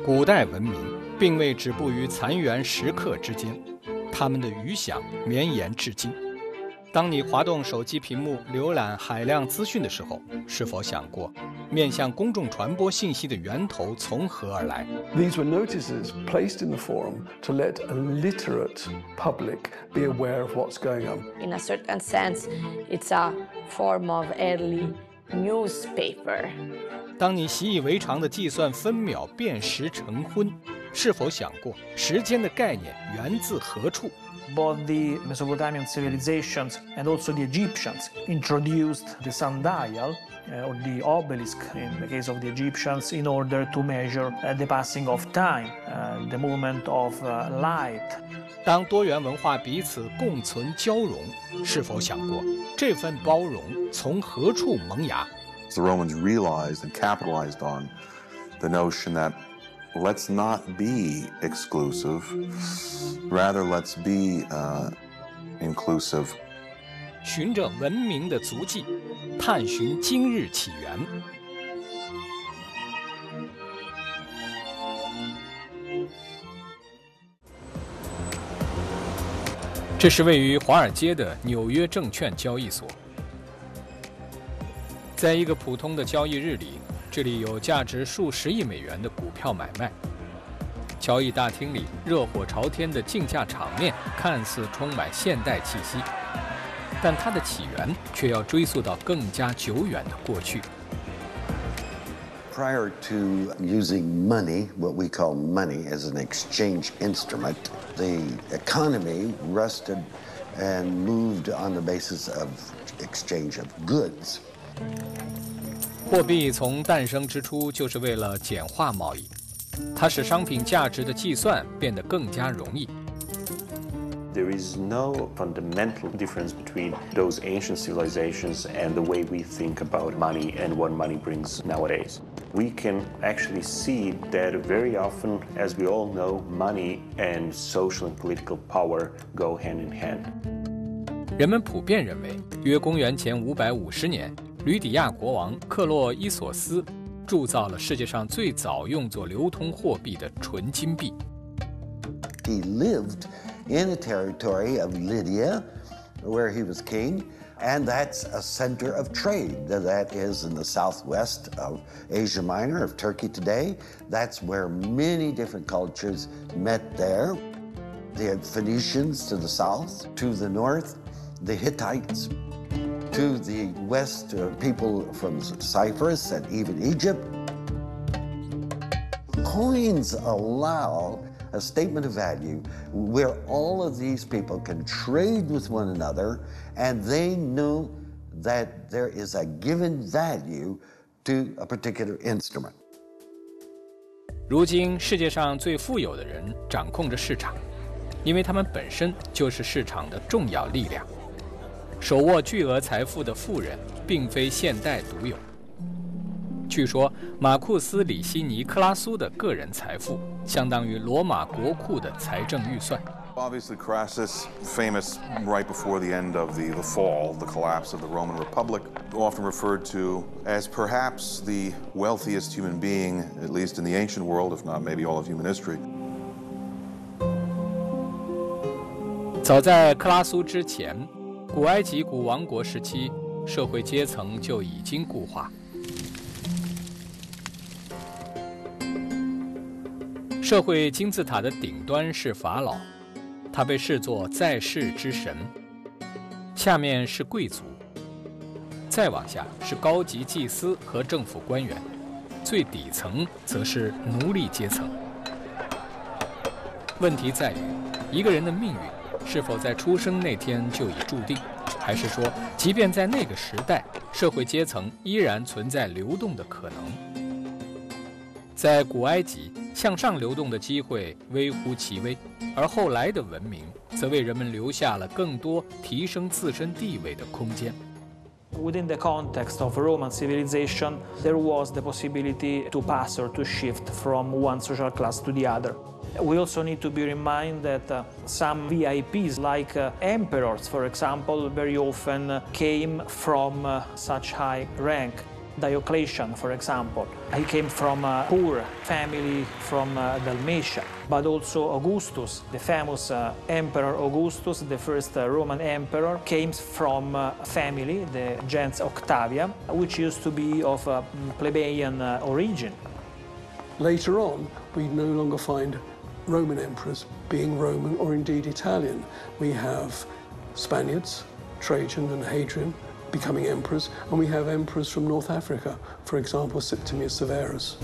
古代文明并未止步于残垣石刻之间，他们的余响绵延至今。当你滑动手机屏幕浏览海量资讯的时候，是否想过面向公众传播信息的源头从何而来？ These were notices placed in the forum to let a literate public be aware of what's going on. In a certain sense, it's a form of early newspaper. 当你习以为常地计算分秒辨时成昏，是否想过时间的概念源自何处？ Both the Mesopotamian civilizations and also the Egyptians introduced the sundial or the obelisk in the case of the Egyptians in order to measure the passing of time, the movement of light. 当多元文化彼此共存交融，是否想过这份包容从何处萌芽？ The Romans realized and capitalized on the notion that let's not be exclusive, rather let's be inclusive. 循着文明的足迹，探寻今日起源。这是位于华尔街的纽约证券交易所。在一个普通的交易日里，这里有价值数十亿美元的股票买卖。交易大厅里热火朝天的竞价场面看似充满现代气息，但它的起源却要追溯到更加久远的过去。 Prior to using money, what we call money as an exchange instrument, the economy rested and moved on the basis of exchange of goods. 货币从诞生之初就是为了简化贸易，它使商品价值的计算变得更加容易。 There is no fundamental difference between those ancient civilizations and the way we think about money and what money brings nowadays. We can actually see that very often, as we all know, money and social and political power go hand in hand. 人们普遍认为，约公元前550年，吕底亚国王克洛伊索斯铸造了世界上最早用作流通货币的纯金币。 He lived in the territory of Lydia, where he was king, and that's a center of trade. That is in the southwest of Asia Minor, of Turkey today. That's where many different cultures met there. The Phoenicians to the south, to the north, the Hittites, to the west, people from Cyprus and even Egypt. Coins allow a statement of value where all of these people can trade with one another and they know that there is a given value to a particular instrument. 如今，世界上最富有的人掌控着市场，因为他们本身就是市场的重要力量。手握巨额财富的富人，并非现代独有。据说，马库斯·里希尼克拉苏的个人财富相当于罗马国库的财政预算。 Obviously, Crassus, famous right before the end of the fall, the collapse of the Roman Republic, often referred to as perhaps the wealthiest human being, at least in the ancient world, if not maybe all of human history. 早在克拉苏之前，古埃及古王国时期，社会阶层就已经固化。 社会金字塔的顶端是法老，他被视作在世之神。下面是贵族，再往下是高级祭司和政府官员，最底层则是奴隶阶层。问题在于，一个人的命运是否在出生那天就已注定，还是说，即便在那个时代，社会阶层依然存在流动的可能？在古埃及， 向上流动的机会微乎其微，而后来的文明则为人们留下了更多提升自身地位的空间。 Within the context of Roman civilization, there was the possibility to pass or to shift from one social class to the other. We also need to be reminded that some VIPs, like emperors, for example, very often came from such high rank. Diocletian, for example, he came from a poor family from Dalmatia. But also Augustus, the famous Emperor Augustus, the first Roman emperor, came from a family, the gens Octavia, which used to be of a plebeian origin. Later on, we no longer find Roman emperors being Roman or indeed Italian. We have Spaniards, Trajan and Hadrian, becoming emperors, and we have emperors from North Africa, for example, Septimius Severus.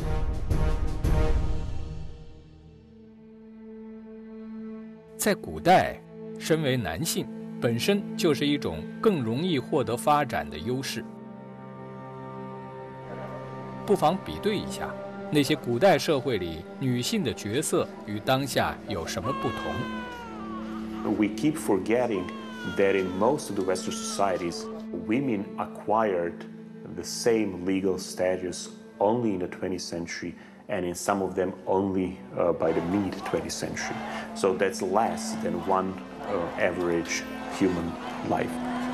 在古代，身为男性本身就是一种更容易获得发展的优势。不妨比对一下，那些古代社会里女性的角色与当下有什么不同？ We keep forgetting that in most of the Western societies, women acquired the same legal status only in the 20th century, and in some of them only by the mid-20th century. So that's less than one average human life.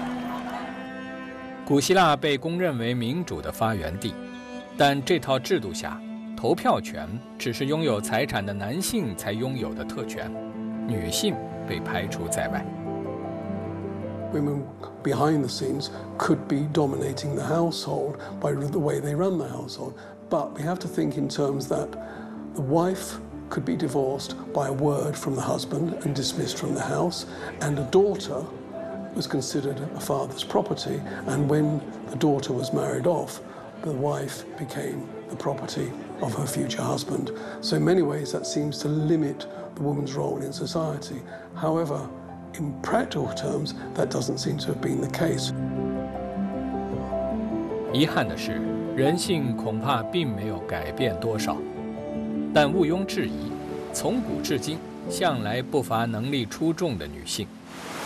古希腊被公认为民主的发源地，但这套制度下，投票权只是拥有财产的男性才拥有的特权，女性被排除在外。 Women behind the scenes could be dominating the household by the way they run the household. But we have to think in terms that the wife could be divorced by a word from the husband and dismissed from the house, and a daughter was considered a father's property, and when the daughter was married off, the wife became the property of her future husband. So in many ways that seems to limit the woman's role in society. However, in practical terms, that doesn't seem to have been the case. 遗憾的是，人性恐怕并没有改变多少，但毋庸置疑，从古至今，向来不乏能力出众的女性。